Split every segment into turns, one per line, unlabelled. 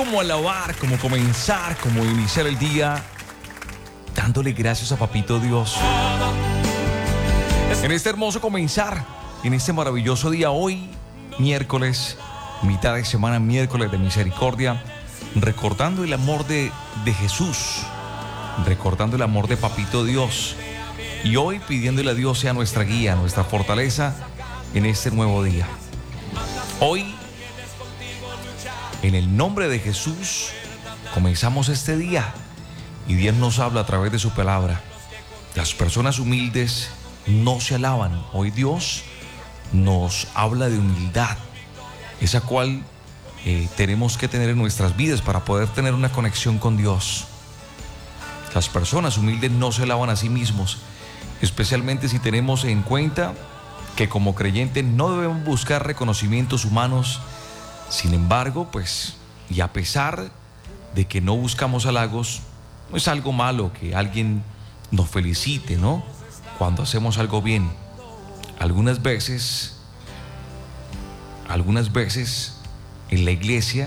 como alabar, como comenzar, como iniciar el día dándole gracias a Papito Dios. En este hermoso comenzar, en este maravilloso día, hoy, miércoles, mitad de semana, miércoles de misericordia, recordando el amor de Jesús, recordando el amor de Papito Dios, y hoy pidiéndole a Dios sea nuestra guía, nuestra fortaleza en este nuevo día. Hoy, en el nombre de Jesús, comenzamos este día y Dios nos habla a través de su palabra. Las personas humildes no se alaban. Hoy Dios nos habla de humildad, esa cual tenemos que tener en nuestras vidas para poder tener una conexión con Dios. Las personas humildes no se alaban a sí mismos, especialmente si tenemos en cuenta que como creyentes no debemos buscar reconocimientos humanos. Sin embargo, y a pesar de que no buscamos halagos, no es algo malo que alguien nos felicite, ¿no? Cuando hacemos algo bien. Algunas veces en la iglesia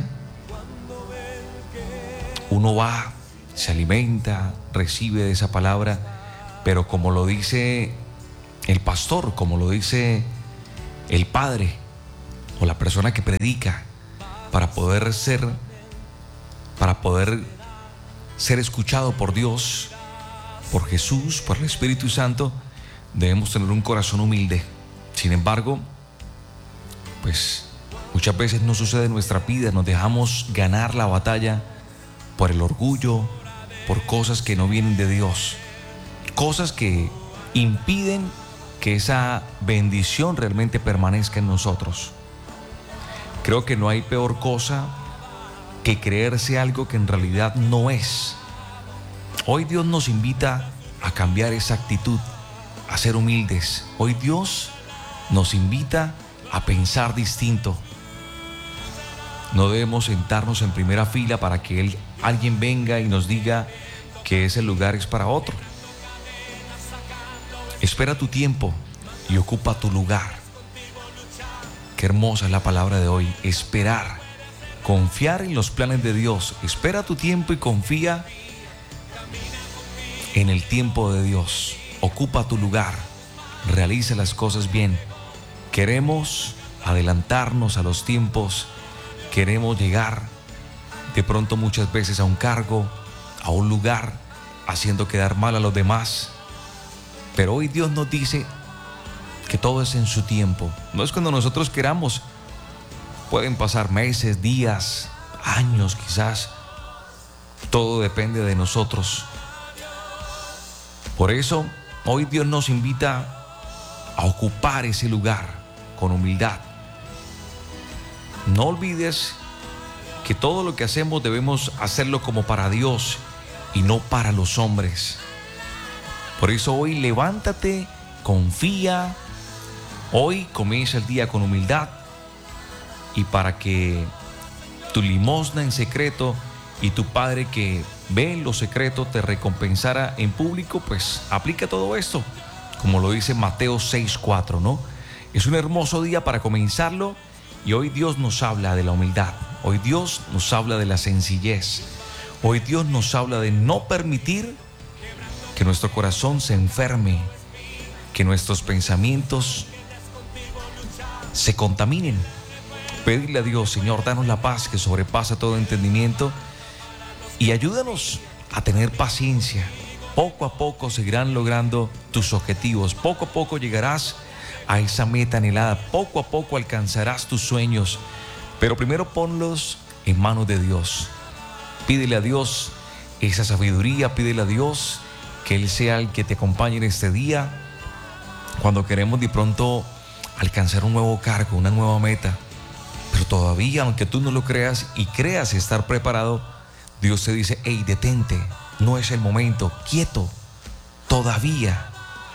uno va, se alimenta, recibe de esa palabra, pero como lo dice el pastor, como lo dice el padre o la persona que predica, para poder ser escuchado por Dios, por Jesús, por el Espíritu Santo, debemos tener un corazón humilde. Sin embargo, muchas veces no sucede en nuestra vida. Nos dejamos ganar la batalla por el orgullo, por cosas que no vienen de Dios, cosas que impiden que esa bendición realmente permanezca en nosotros. Creo que no hay peor cosa que creerse algo que en realidad no es. Hoy Dios nos invita a cambiar esa actitud, a ser humildes. Hoy Dios nos invita a pensar distinto. No debemos sentarnos en primera fila para que alguien venga y nos diga que ese lugar es para otro. Espera tu tiempo y ocupa tu lugar. Qué hermosa es la palabra de hoy. Esperar, confiar en los planes de Dios. Espera tu tiempo y confía en el tiempo de Dios. Ocupa tu lugar, realiza las cosas bien. Queremos adelantarnos a los tiempos, queremos llegar de pronto muchas veces a un cargo, a un lugar, haciendo quedar mal a los demás. Pero hoy Dios nos dice que todo es en su tiempo. No es cuando nosotros queramos. Pueden pasar meses, días, años quizás. Todo depende de nosotros. Por eso, hoy Dios nos invita a ocupar ese lugar con humildad. No olvides que todo lo que hacemos debemos hacerlo como para Dios y no para los hombres. Por eso hoy levántate, confía. Hoy comienza el día con humildad, y para que tu limosna en secreto y tu Padre que ve en lo secreto te recompensara en público, aplica todo esto, como lo dice Mateo 6:4, ¿no? Es un hermoso día para comenzarlo, y hoy Dios nos habla de la humildad, hoy Dios nos habla de la sencillez, hoy Dios nos habla de no permitir que nuestro corazón se enferme, que nuestros pensamientos se contaminen. Pedirle a Dios: Señor, danos la paz que sobrepasa todo entendimiento, y ayúdanos a tener paciencia. Poco a poco se irán logrando tus objetivos, poco a poco llegarás a esa meta anhelada, poco a poco alcanzarás tus sueños, pero primero ponlos en manos de Dios. Pídele a Dios esa sabiduría, pídele a Dios que Él sea el que te acompañe en este día, cuando queremos de pronto alcanzar un nuevo cargo, una nueva meta. Pero todavía, aunque tú no lo creas y creas estar preparado, Dios te dice: hey, detente, no es el momento, quieto, todavía.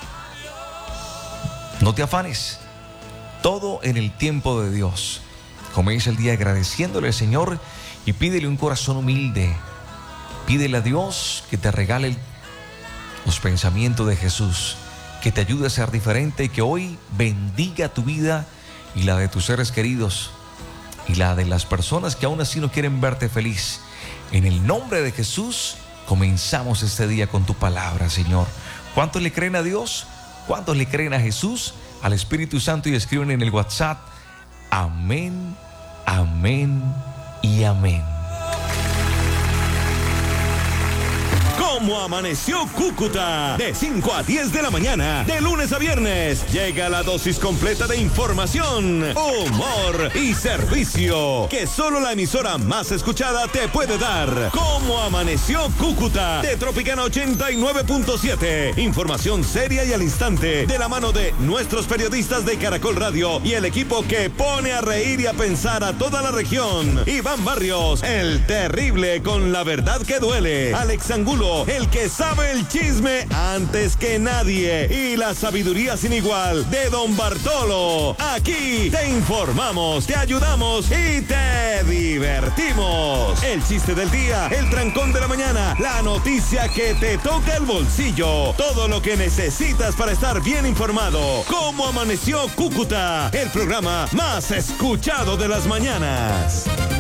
No te afanes, todo en el tiempo de Dios. Comienza el día agradeciéndole al Señor y pídele un corazón humilde. Pídele a Dios que te regale los pensamientos de Jesús, que te ayude a ser diferente y que hoy bendiga tu vida y la de tus seres queridos. y la de las personas que aún así no quieren verte feliz. En el nombre de Jesús, comenzamos este día con tu palabra, Señor. ¿Cuántos le creen a Dios? ¿Cuántos le creen a Jesús, al Espíritu Santo y escriben en el WhatsApp? Amén, amén y amén.
¿Cómo amaneció Cúcuta? De 5 a 10 de la mañana, de lunes a viernes, llega la dosis completa de información, humor y servicio que solo la emisora más escuchada te puede dar. ¿Cómo amaneció Cúcuta? De Tropicana 89.7. Información seria y al instante, de la mano de nuestros periodistas de Caracol Radio y el equipo que pone a reír y a pensar a toda la región. Iván Barrios, el terrible con la verdad que duele. Alex Angulo, el que sabe el chisme antes que nadie, y la sabiduría sin igual de Don Bartolo. Aquí te informamos, te ayudamos y te divertimos. El chiste del día, el trancón de la mañana, la noticia que te toca el bolsillo, todo lo que necesitas para estar bien informado. ¿Cómo amaneció Cúcuta? El programa más escuchado de las mañanas.